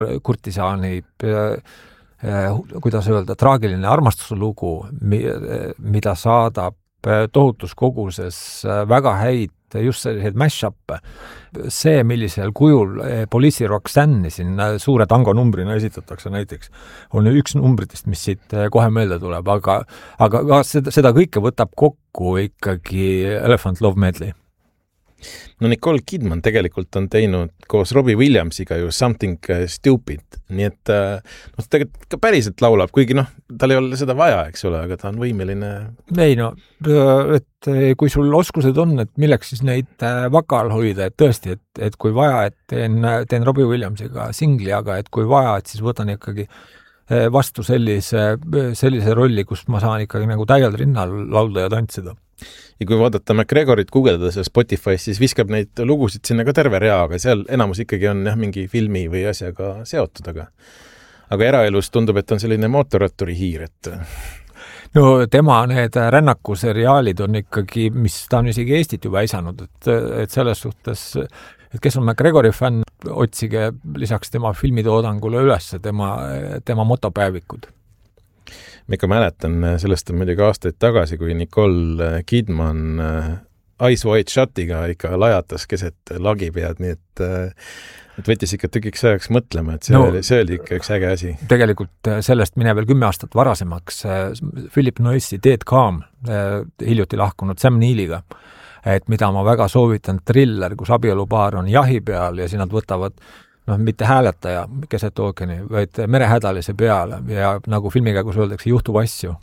kurtisaani kuidas öelda, traagiline armastuslugu, mida saadab tohutus koguses väga häid just selliseid mash-up'e. See, millisel kujul Poliisi Roxanne'i siin suure tango numbrina esitatakse näiteks, on üks numbritest, mis siit kohe meelde tuleb, aga seda kõike võtab kokku ikkagi Elephant Love Medley. No Nicole Kidman tegelikult on teinud koos Robbie Williamsiga ju Something Stupid, nii et ta tegelikult ka päriselt laulab, kuigi tal ei ole seda vaja, eks ole, aga ta on võimeline. Ei et kui sul oskused on, et milleks siis neid vakal hoida, et tõesti, et kui vaja, et teen Robbie Williamsiga singli, aga et kui vaja, et siis võtan ikkagi vastu sellise rolli, kus ma saan ikkagi nagu täiel rinnal laulda ja tantsida. Ja kui vaadata MacGregorit guugeldada Spotify's, siis viskab neid lugusid sinna ka terve rea, aga seal enamus ikkagi on mingi filmi või asjaga seotud, aga eraelus tundub, et on selline mootorratturi hiir, et... No tema need rännakuseriaalid on ikkagi, mis ta on isegi Eestit juba esanud, et selles suhtes, et kes on MacGregori fänn, otsige lisaks tema filmitoodangule üles tema motopäevikud. Ma ikka mäletan, sellest on muidugi aastaid tagasi, kui Nicole Kidman Eyes Wide Shutiga ikka lajatas keset lagipead, nii et võttis ikka tükiks ajaks mõtlema, et see oli ikka üks äge asi. Tegelikult sellest mine veel 10 aastat varasemaks Philip Noyce'i Dead Calm hiljuti lahkunud Sam Neiliga, et mida ma väga soovitan, thriller, kus abielupaar on jahi peal ja siis nad võtavad mitte hääletaja keset ookeani, vaid merehädalise peale ja nagu filmi käigus öeldakse, juhtub asju.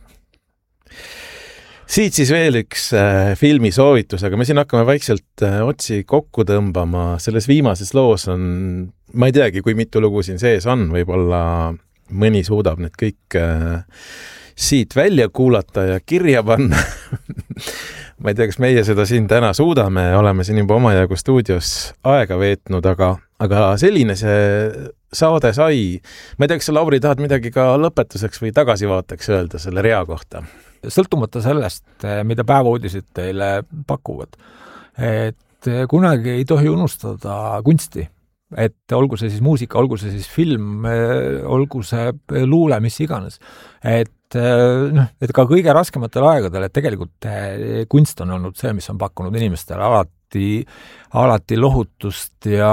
Siit siis veel üks filmi soovitus, aga me siin hakkame vaikselt otsi kokku tõmbama. Selles viimases loos on, ma ei teagi, kui mitu lugu siin sees on, võib-olla mõni suudab need kõik siit välja kuulata ja kirja panna. Ma ei tea, kas meie seda siin täna suudame, oleme siin juba omajagu stuudios aega veetnud, aga selline see saade sai. Ma ei tea, kas sa, Lauri, tahad midagi ka lõpetuseks või tagasivaateks öelda selle rea kohta? Sõltumata sellest, mida päevauudised teile pakuvad, et kunagi ei tohi unustada kunsti. Et olgu see siis muusika, olgu see siis film, olgu see luule, mis iganes. Et ka kõige raskematel aegadel, et tegelikult kunst on olnud see, mis on pakkunud inimestele alati lohutust ja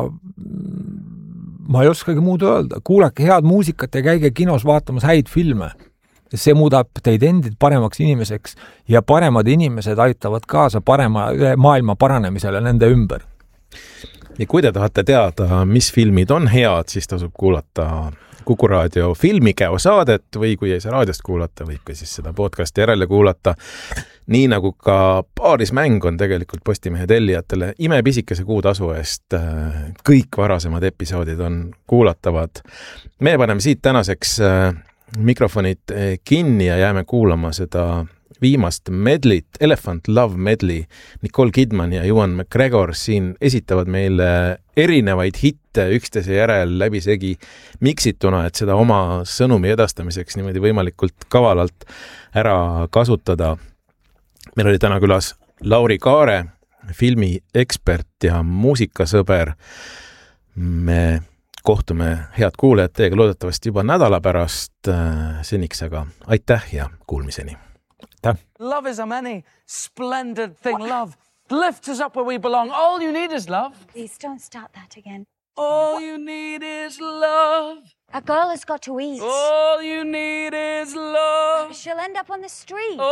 ma ei oskagi muud öelda. Kuulake head muusikat ja käige kinos vaatamas häid filme. See muudab teid endid paremaks inimeseks ja paremad inimesed aitavad kaasa parema maailma paranemisele nende ümber. Ja kui te tahate teada, mis filmid on head, siis tasub kuulata Kuku Raadio filmikäo saadet või kui ei saa raadiost kuulata, võib ka siis seda podcasti järele kuulata. Nii nagu ka Paarismäng on tegelikult Postimehe tellijatele imepisikese kuutasu eest. Kõik varasemad episoodid on kuulatavad. Me paneme siit tänaseks mikrofonid kinni ja jääme kuulama seda viimast medlit, Elephant Love Medley. Nicole Kidman ja Ewan McGregor siin esitavad meile erinevaid hitte üksteise järel läbisegi miksituna, et seda oma sõnumi edastamiseks niimoodi võimalikult kavalalt ära kasutada. Meil oli täna külas Lauri Kaare, filmiekspert ja muusikasõber. Me kohtume, head kuulajad, teiega loodetavasti juba nädala pärast seniks, aga aitäh ja kuulmiseni. Love is a many splendid thing. Love lifts us up where we belong. All you need is love. Please don't start that again. All you need is love. A girl has got to eat. All you need is love. She'll end up on the street.